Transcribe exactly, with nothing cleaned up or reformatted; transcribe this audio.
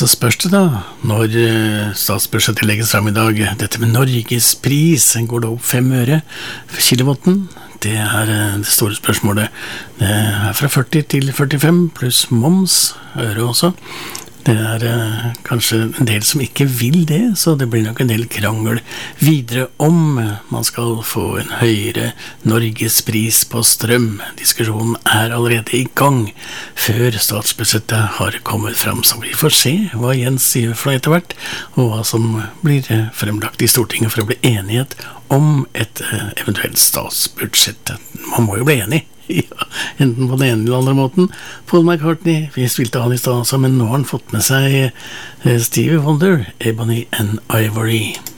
Så spørs det da, når statsbudsjettet legges frem i dag, dette med Norges pris, går det opp fem øre for kilowatten? Det er det store spørsmålet. Det er fra førti til førtifem, pluss moms, øre også. Det er eh, kanskje en del som ikke vil det, så det blir nok en del krangel videre om man skal få en høyere Norgespris på strøm. Diskusjonen er allerede i gang før statsbudsjettet har kommet frem, så vi får se hva Jens sier for etter hvert, og hva som blir fremlagt i Stortinget for å bli enighet om et eh, eventuelt statsbudsjett. Man må jo bli enig. Ja, enten på den ene eller andre måten. Paul McCartney, vi spilte han i stedet, men nå har han fått med seg Stevie Wonder, Ebony and Ivory.